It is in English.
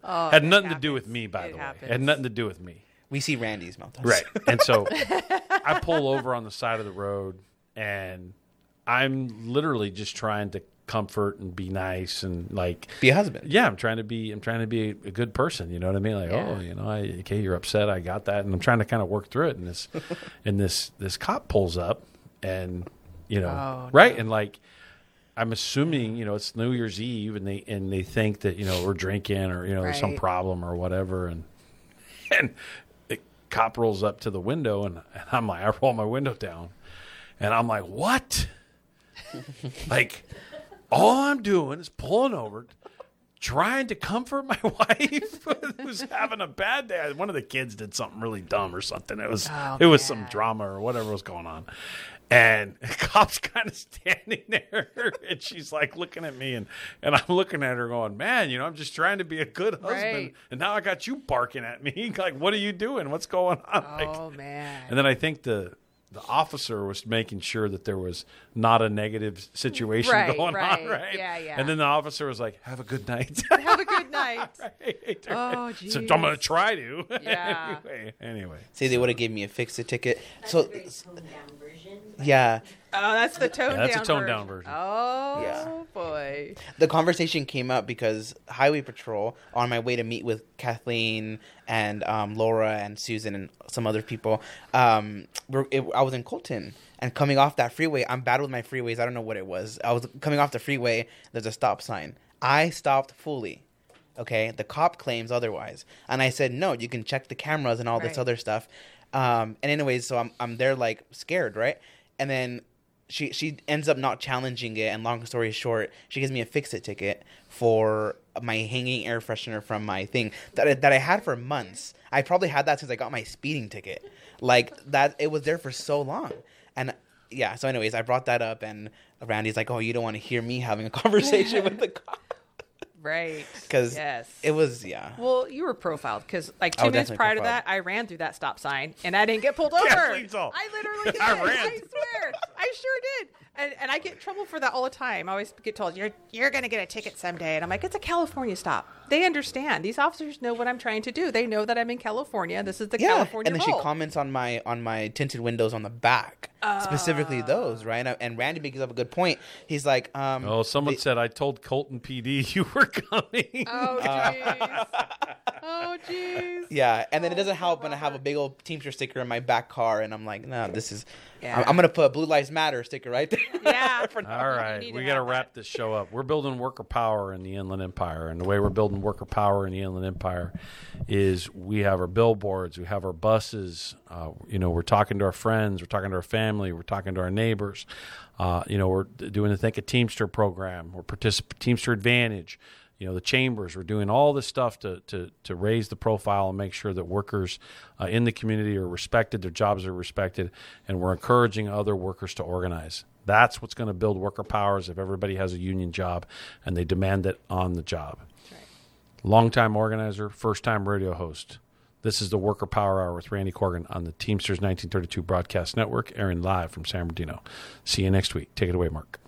Oh, had nothing to do with me, by the way. happens. It had nothing to do with me. We see Randy's mouth. Right. And so I pull over on the side of the road, and I'm literally just trying to comfort and be nice and like Be a husband. yeah, I'm trying to be a good person, you know what I mean? Like, Yeah. okay, you're upset, I got that, and I'm trying to kind of work through it, and this cop pulls up, and right, and like I'm assuming, it's New Year's Eve, and they think that we're drinking or there's some Right. problem or whatever, and the cop rolls up to the window, and I'm like, I roll my window down, and I'm like, what? Like, all I'm doing is pulling over, trying to comfort my wife who's having a bad day. One of the kids did something really dumb or something. It was some drama or whatever was going on. And the cop's kind of standing there, and she's like looking at me, and I'm looking at her going, man, I'm just trying to be a good husband, Right. and now I got you barking at me. Like, what are you doing? What's going on? Oh, man. And then I think the officer was making sure that there was not a negative situation Right, going right. on, right? Yeah, yeah. And then the officer was like, have a good night. Have a good night. Right. Oh, So geez. I'm going to try to. Yeah. Anyway. Say they would have gave me a fix-it ticket. That's So a very toned down version. yeah, Oh, that's the toned down That's a toned down version. Oh, Yeah. boy. the conversation came up because Highway Patrol, on my way to meet with Kathleen and Laura and Susan and some other people, I was in Colton. And coming off that freeway, I'm bad with my freeways. I don't know what it was. I was coming off the freeway. There's a stop sign. I stopped fully. Okay, the cop claims otherwise, and I said no. You can check the cameras and all this Right. other stuff. And anyways, so I'm there like scared, right? And then she ends up not challenging it. And long story short, she gives me a fix-it ticket for my hanging air freshener from my thing that I had for months. I probably had that since I got my speeding ticket. Like that, it was there for so long. And yeah, so anyways, I brought that up, and Randy's like, "Oh, you don't want to hear me having a conversation with the cop." Right. Because yes. it was, yeah. Well, you were profiled because like I 2 was minutes definitely prior to profiled. that, I ran through that stop sign and I didn't get pulled over. Kathleen saw. I literally did. I I ran. swear. I sure did. And I get in trouble for that all the time. I always get told, you're going to get a ticket someday. And I'm like, it's a California stop. They understand. These officers know what I'm trying to do. They know that I'm in California. This is the California and then rule. she comments on my tinted windows on the back, specifically those, right? And Randy makes up a good point. He's like, Oh, someone said, I told Colton PD you were coming. Oh, jeez. Oh, jeez. yeah, and then it doesn't help when I have a big old Teamster sticker in my back car, and I'm like, no, this is. Yeah. I'm gonna put a Blue Lives Matter sticker right there. Yeah. All right, need we to got to have wrap this show up. We're building worker power in the Inland Empire, and the way we're building worker power in the Inland Empire is we have our billboards, we have our buses. We're talking to our friends, we're talking to our family, we're talking to our neighbors. We're doing the Think a Teamster program. We're Teamster Advantage. The chambers, we're doing all this stuff to raise the profile and make sure that workers in the community are respected, their jobs are respected, and we're encouraging other workers to organize. That's what's going to build worker powers if everybody has a union job and they demand it on the job. Right. Longtime organizer, first-time radio host. This is the Worker Power Hour with Randy Corgan on the Teamsters 1932 Broadcast Network, airing live from San Bernardino. See you next week. Take it away, Mark.